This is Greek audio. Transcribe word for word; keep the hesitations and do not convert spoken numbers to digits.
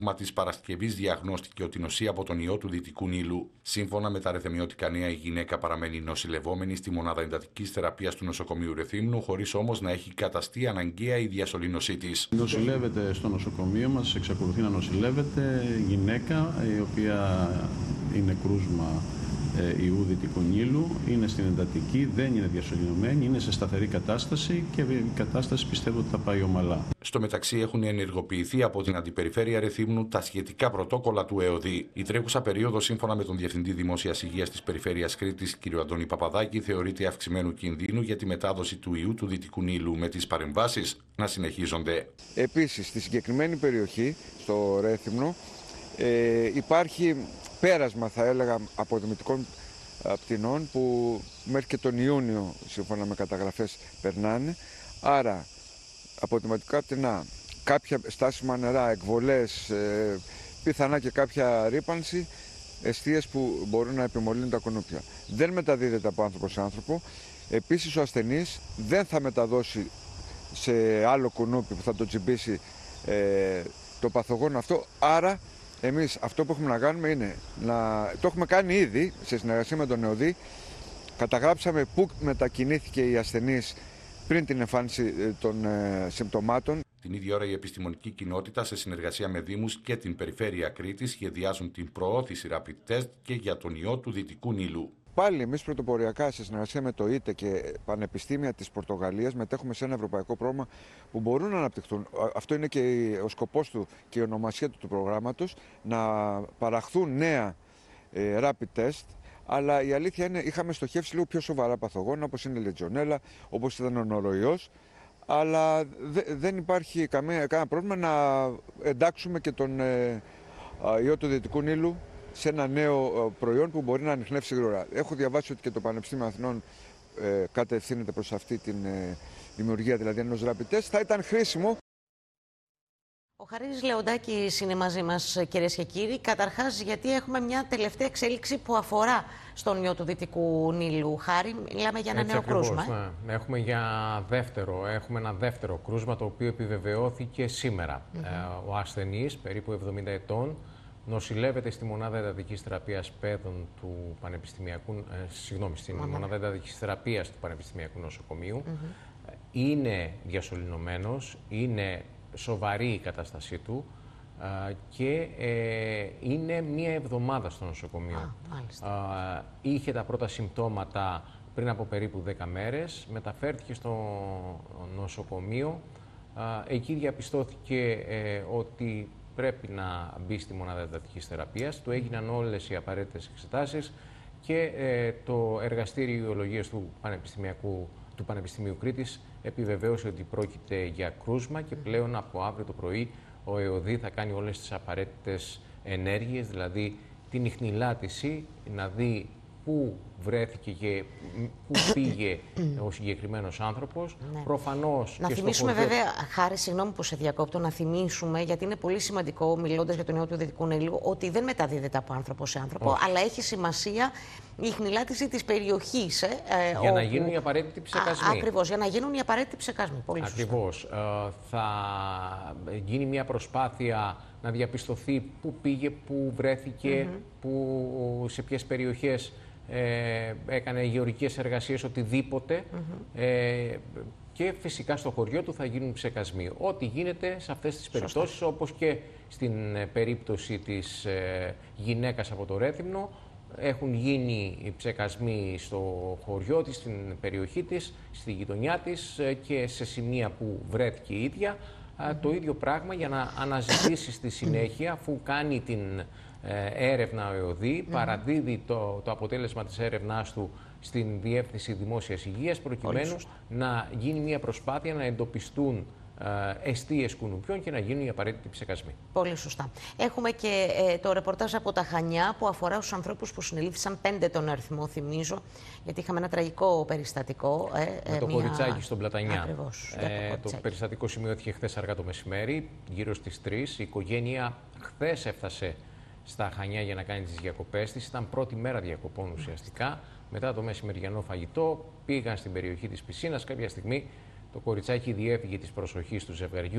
Μα τη Παρασκευή διαγνώστηκε ότι νοσεί από τον ιό του Δυτικού Νείλου. Σύμφωνα με τα ρεθεμιώτικα νέα, η γυναίκα παραμένει νοσηλευόμενη στη μονάδα εντατικής θεραπείας του νοσοκομείου Ρεθύμνου, χωρίς όμως να έχει καταστεί αναγκαία η διασωλήνωσή της. Νοσηλεύεται στο νοσοκομείο μας, εξακολουθεί να νοσηλεύεται γυναίκα η οποία είναι κρούσμα ιού Δυτικού Νείλου, είναι στην εντατική, δεν είναι διασωληνωμένη, είναι σε σταθερή κατάσταση και η κατάσταση πιστεύω ότι θα πάει ομαλά. Στο μεταξύ έχουν ενεργοποιηθεί από την Αντιπεριφέρεια Ρεθύμνου τα σχετικά πρωτόκολλα του ΕΟΔΗ. Η τρέχουσα περίοδο, σύμφωνα με τον Διευθυντή Δημόσιας Υγείας της Περιφέρειας Κρήτης, κ. Αντώνη Παπαδάκη, θεωρείται αυξημένου κινδύνου για τη μετάδοση του ιού του Δυτικού Νείλου, με τις παρεμβάσεις να συνεχίζονται. Επίσης, στη συγκεκριμένη περιοχή, στο Ρέθυμνο, ε, υπάρχει πέρασμα, θα έλεγα, αποδημητικών πτηνών που μέχρι και τον Ιούνιο, σύμφωνα με καταγραφές, περνάνε. Άρα, αποδημητικά πτηνά, κάποια στάσιμα νερά, εκβολές, ε, πιθανά και κάποια ρύπανση, εστίες που μπορούν να επιμολύνουν τα κουνούπια. Δεν μεταδίδεται από άνθρωπο σε άνθρωπο. Επίσης, ο ασθενής δεν θα μεταδώσει σε άλλο κουνούπι που θα το τσιμπήσει ε, το παθογόνο αυτό. Άρα, εμείς αυτό που έχουμε να κάνουμε είναι να το έχουμε κάνει ήδη σε συνεργασία με τον ΕΟΔΗ. Καταγράψαμε πού μετακινήθηκε η ασθενής πριν την εμφάνιση των ε, συμπτωμάτων. Την ίδια ώρα η επιστημονική κοινότητα, σε συνεργασία με Δήμους και την Περιφέρεια Κρήτης, σχεδιάζουν την προώθηση rapid test και για τον ιό του Δυτικού Νείλου. Πάλι εμείς πρωτοποριακά, σε συνεργασία με το ΙΤΕ και πανεπιστήμια της Πορτογαλίας, μετέχουμε σε ένα ευρωπαϊκό πρόγραμμα που μπορούν να αναπτυχθούν. Αυτό είναι και ο σκοπός του και η ονομασία του, του προγράμματος, να παραχθούν νέα ε, rapid test. Αλλά η αλήθεια είναι, είχαμε στοχεύσει λίγο πιο σοβαρά παθογόνα, όπως είναι η Λετζονέλα, όπως ήταν ο νοροϊός. Αλλά δε, δεν υπάρχει καμία, κανένα πρόβλημα να εντάξουμε και τον ε, ιό του Δυτικού Νείλου σε ένα νέο προϊόν που μπορεί να ανιχνεύσει γρήγορα. Έχω διαβάσει ότι και το Πανεπιστήμιο Αθηνών ε, κατευθύνεται προς αυτή τη ε, δημιουργία, δηλαδή ενός rapid test. Θα ήταν χρήσιμο. Ο Χαρίς Λεοντάκης είναι μαζί μας, κυρίες και κύριοι. Καταρχάς, γιατί έχουμε μια τελευταία εξέλιξη που αφορά στον ιό του Δυτικού Νείλου. Χάρη, μιλάμε για ένα Έτσι νέο ακριβώς, κρούσμα. Ναι. Έχουμε, για δεύτερο, έχουμε ένα δεύτερο κρούσμα, το οποίο επιβεβαιώθηκε σήμερα. Mm-hmm. ε, ο ασθενής, περίπου εβδομήντα ετών, νοσηλεύεται στη μονάδα εντατικής θεραπείας παιδών του Πανεπιστημιακού, ε, συγγνώμη, στην mm-hmm. μονάδα εντατικής θεραπείας του Πανεπιστημιακού Νοσοκομείου. Mm-hmm. Είναι διασωληνωμένος, είναι σοβαρή η κατάστασή του α, και ε, είναι μία εβδομάδα στο νοσοκομείο. Α, α, είχε τα πρώτα συμπτώματα πριν από περίπου δέκα μέρες, μεταφέρθηκε στο νοσοκομείο. Α, εκεί διαπιστώθηκε ε, ότι πρέπει να μπει στη μονάδα εντατικής θεραπείας. Του έγιναν όλες οι απαραίτητες εξετάσεις και ε, το εργαστήριο ιολογίας του Πανεπιστημιακού του Πανεπιστημίου Κρήτης επιβεβαίωσε ότι πρόκειται για κρούσμα και πλέον από αύριο το πρωί ο ΕΟΔΗ θα κάνει όλες τις απαραίτητες ενέργειες, δηλαδή την ιχνηλάτηση, να δει πού βρέθηκε και πού πήγε ο συγκεκριμένος άνθρωπος. Ναι. Προφανώς να και θυμίσουμε στο χωριό... βέβαια, Χάρη, συγγνώμη που σε διακόπτω, να θυμίσουμε, γιατί είναι πολύ σημαντικό, μιλώντας για τον ιό του Δυτικού Νείλου, ότι δεν μεταδίδεται από άνθρωπο σε άνθρωπο, Όχι. αλλά έχει σημασία η ιχνηλάτηση της περιοχής. Ε, για όπου... να γίνουν οι απαραίτητοι ψεκασμοί. Ακριβώς, για να γίνουν οι απαραίτητοι ψεκασμοί. Πολύ Ακριβώς. Ε, θα γίνει μια προσπάθεια να διαπιστωθεί πού πήγε, πού βρέθηκε, mm-hmm. που, σε ποιες περιοχές ε, έκανε γεωργικές εργασίες, οτιδήποτε. Mm-hmm. ε, και φυσικά στο χωριό του θα γίνουν ψεκασμοί. Ό,τι γίνεται σε αυτές τις περιπτώσεις, Σωστά. όπως και στην περίπτωση της ε, γυναίκας από το Ρέθυμνο, έχουν γίνει ψεκασμοί στο χωριό της, στην περιοχή της, στη γειτονιά της και σε σημεία που βρέθηκε η ίδια. Mm-hmm. Το ίδιο πράγμα για να αναζητήσει στη συνέχεια, αφού κάνει την ε, έρευνα ο ΕΟΔΗ, mm-hmm. παραδίδει το, το αποτέλεσμα της έρευνάς του στην Διεύθυνση Δημόσιας Υγείας, προκειμένου να γίνει μια προσπάθεια να εντοπιστούν εστίες κουνουπιών και να γίνουν οι απαραίτητοι ψεκασμοί. Πολύ σωστά. Έχουμε και ε, το ρεπορτάζ από τα Χανιά που αφορά στους ανθρώπους που συνελήφθησαν, πέντε τον αριθμό θυμίζω, γιατί είχαμε ένα τραγικό περιστατικό. Ε, Με το μια... κοριτσάκι στον Πλατανιά. Ακριβώς, ε, το, το περιστατικό σημειώθηκε χθες αργά το μεσημέρι, γύρω στις τρεις. Η οικογένεια χθες έφτασε στα Χανιά για να κάνει τις διακοπές της. Ήταν πρώτη μέρα διακοπών ουσιαστικά. Μετά το μεσημεριανό φαγητό πήγαν στην περιοχή της πισίνας. Κάποια στιγμή το κοριτσάκι διέφυγε της προσοχής του ζευγαριού.